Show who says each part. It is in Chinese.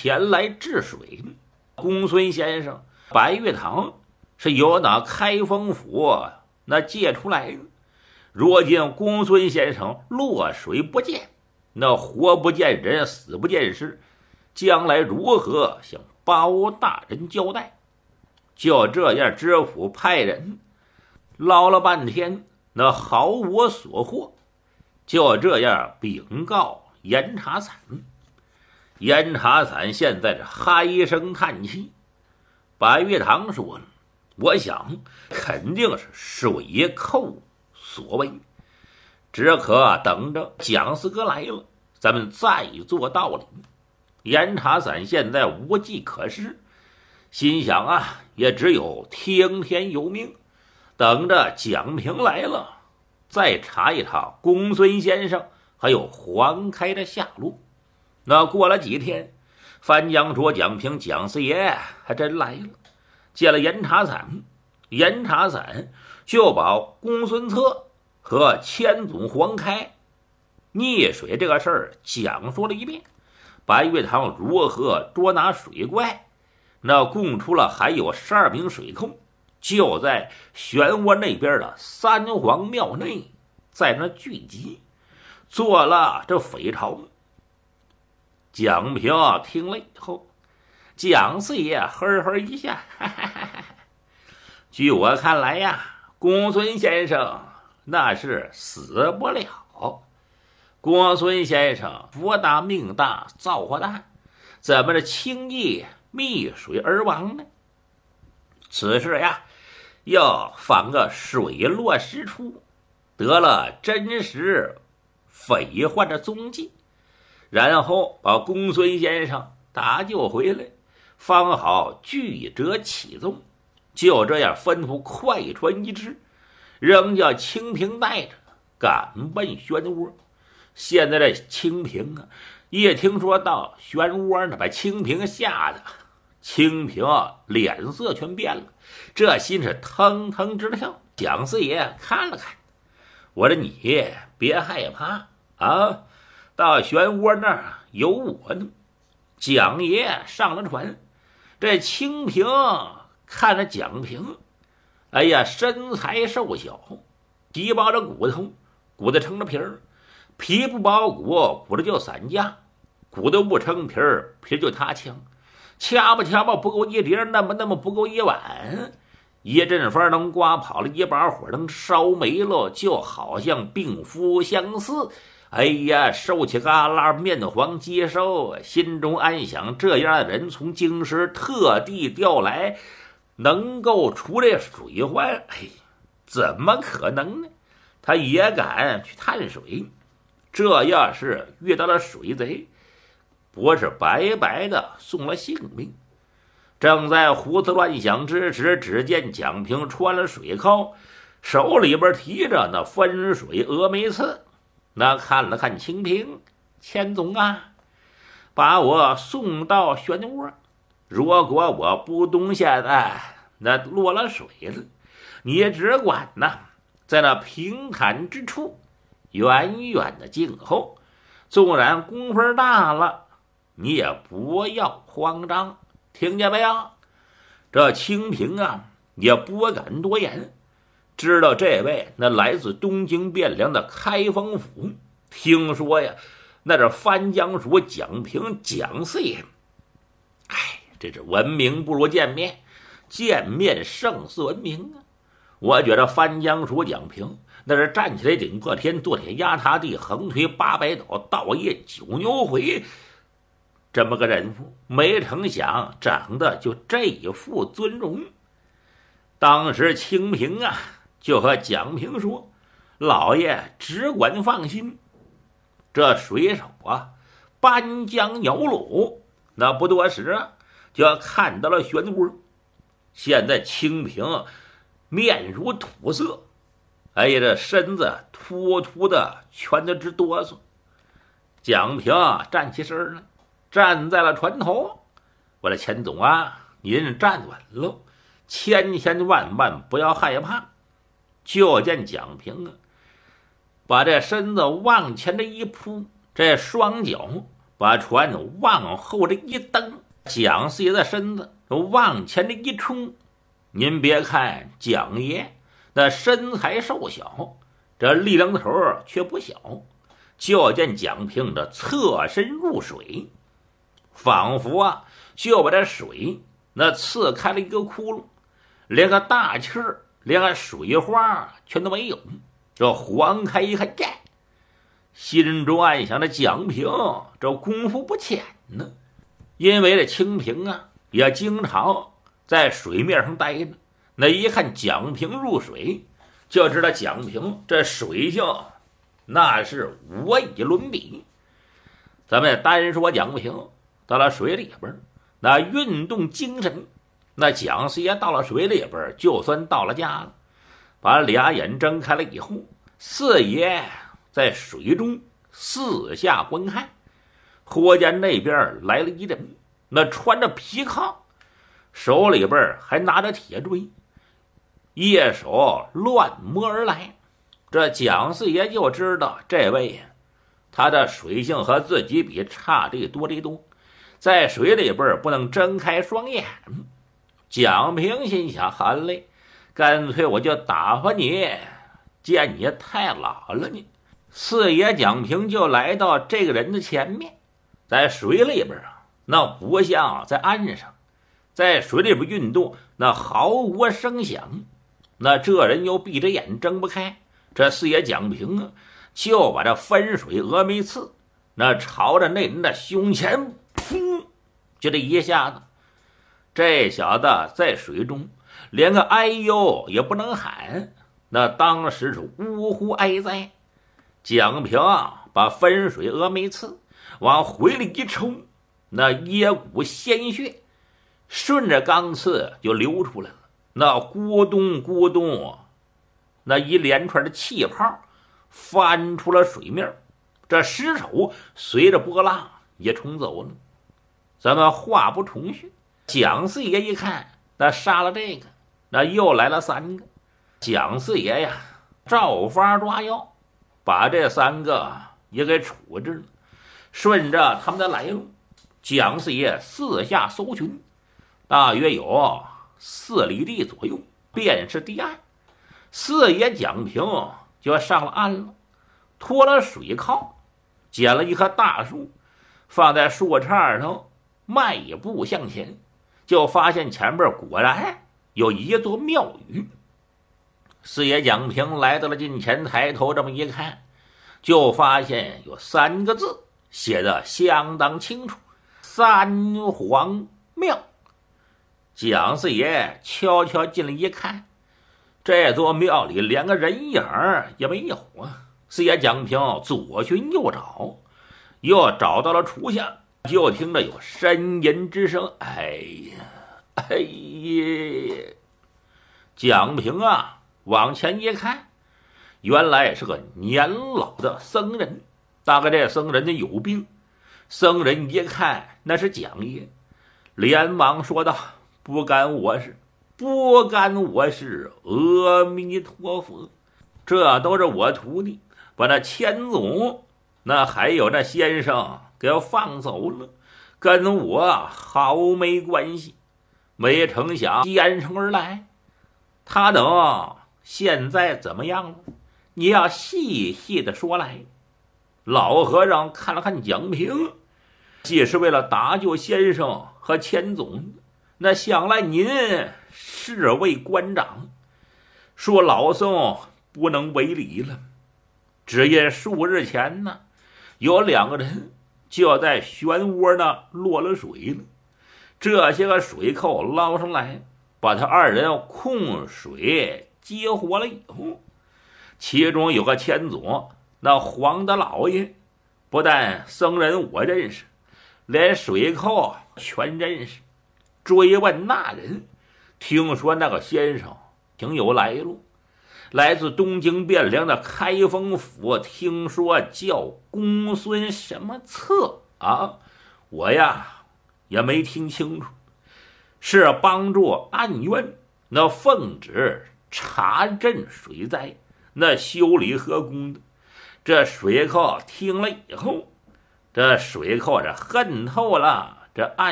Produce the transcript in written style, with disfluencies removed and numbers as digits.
Speaker 1: 前来治水。公孙先生，白玉堂是由那开封府那借出来的，如今公孙先生落水不见，那活不见人，死不见尸，将来如何向包大人交代？就这样，知府派人捞了半天，那毫无所获。就这样禀告严查散，严查散现在是唉声叹气。白玉堂说了，我想肯定是水寇所为，只可等着蒋四哥来了，咱们再做道理。严查散现在无计可施，心想啊，也只有听天由命，等着蒋平来了，再查一查公孙先生还有黄开的下落。那过了几天，范江说蒋平蒋四爷还真来了，见了严查散，严查散就把公孙策和千总黄开溺水这个事儿讲述了一遍。白玉堂如何捉拿水怪，那供出了还有12名水寇，就在漩涡那边的三皇庙内，在那聚集，做了这匪巢。蒋平听了以后，蒋四爷呵呵一笑，据我看来呀，公孙先生那是死不了。公孙先生福大命大，造化大，怎么这轻易溺水而亡呢？此事呀，要放个水落石出，得了真实匪患的踪迹，然后把公孙先生搭救回来，方好具折起奏。就这样吩咐快船一只，仍叫清平带着赶奔漩涡。现在这清平啊，一听说到漩涡呢，把清平吓得，清平脸色全变了，这心是腾腾直跳。蒋四爷看了看，我说你别害怕啊，到漩涡那儿有我呢。蒋爷上了船，这清平看着蒋平，哎呀，身材瘦小，皮包着骨头，骨头成了皮儿，皮不包骨，骨头就散架，骨头不成皮儿，皮就塌枪，掐吧不够一碟，那么不够一碗，一阵风能刮跑了，一把火能烧没了，就好像病夫相似。哎呀，瘦起嘎啦，面黄肌瘦，心中暗想，这样的人从京师特地调来，能够除这水患，哎，怎么可能呢？他也敢去探水，这要是遇到了水贼，不是白白的送了性命。正在胡思乱想之时，只见蒋平穿了水铐，手里边提着那分水峨眉刺，那看了看清平，千总啊，把我送到漩涡，如果我不动下来，那落了水了，你只管呐，在那平坦之处远远的静候，纵然功夫大了，你也不要慌张，听见没有？这清平啊也不敢多言，知道这位那来自东京汴梁的开封府，听说呀，那是藩江署蒋平蒋四爷。哎，这是闻名不如见面，见面胜似闻名啊！我觉得藩江署蒋平那是站起来顶破天，坐铁压塌地，横推800斗，倒夜9牛回，这么个人物，没成想长得就这副尊容。当时清平啊就和蒋平说，老爷只管放心，这水手啊搬江摇橹，那不多时啊就要看到了漩涡。现在清平面如土色，哎呀，这身子突突的全都直哆嗦。蒋平站起身来，站在了船头。我说钱总啊，您站稳了，千万不要害怕。就见蒋平啊把这身子往前的一扑，这双脚把船往后这一蹬，蒋四爷的身子往前这一冲。您别看蒋爷那身材瘦小，这力量头却不小。就见蒋平这侧身入水，仿佛就把这水那刺开了一个窟窿，连个大气儿，连个水花全都没有。这晃开一看，心中暗想：这蒋平这功夫不浅呢。因为这清平也经常在水面上待着，那一看蒋平入水，就知道蒋平这水性那是无以伦比。咱们单说蒋平到了水里边，那运动精神，那蒋四爷到了水里边，就算到了家了，把俩眼睁开了以后，四爷在水中四下观看。忽见那边来了一人，那穿着皮炕，手里边还拿着铁锥，一手乱摸而来。这蒋四爷就知道这位他的水性和自己比差这多，在水里边不能睁开双眼。蒋平心想：好嘞，干脆我就打发你，见你太老了你。四爷蒋平就来到这个人的前面，在水里边那不像在岸上，在水里边运动那毫无声响，那这人又闭着眼睁不开。这四爷蒋平就把这分水峨眉刺那朝着那人的胸前噗，就这一下子，这小子在水中连个哎呦也不能喊，那当时是呜呼哀哉。蒋平把分水峨眉刺往回里一抽，那一股鲜血顺着钢刺就流出来了，那咕咚咕咚，那一连串的气泡翻出了水面，这尸首随着波浪也冲走了。咱们话不重叙，蒋四爷一看，那杀了这个，那又来了3个。蒋四爷呀，照法抓药，把这3个也给处置了。顺着他们的来路，蒋四爷四下搜寻，大约有4里地左右，便是堤岸。四爷蒋平就上了岸了，脱了水铐，捡了一棵大树，放在树杈上，迈步向前，就发现前边果然有一座庙宇。四爷蒋平来到了近前，抬头这么一看，就发现有3个字写得相当清楚：三皇庙。蒋四爷悄悄进来一看，这座庙里连个人影也没有啊！四爷蒋平左寻右找，又找到了厨下，就听着有呻吟之声：“哎呀，哎呀！”蒋平往前一看，原来是个年老的僧人，大概这僧人家有病。僧人一看那是蒋爷，连忙说道：“不干我事，不干我事，阿弥陀佛，这都是我徒弟把那钱总那还有那先生给放走了，跟我毫没关系。没成想先生而来，他等现在怎么样了？你要细细的说来。”老和尚看了看蒋平，既是为了搭救先生和钱总，那想来您是位官长，说老僧不能为礼了。只因数日前有2个人就在漩涡落了水了，这些个水寇捞上来，把他2人控水接活了以后，其中有个钱总，那黄大老爷，不但僧人我认识，连水寇全认识。追问那人，听说那个先生挺有来路，来自东京汴梁的开封府，听说叫公孙什么策我也没听清楚，是帮助安渊那奉旨查镇水灾，那修理河工的。这水寇听了以后， 这水寇这恨透了这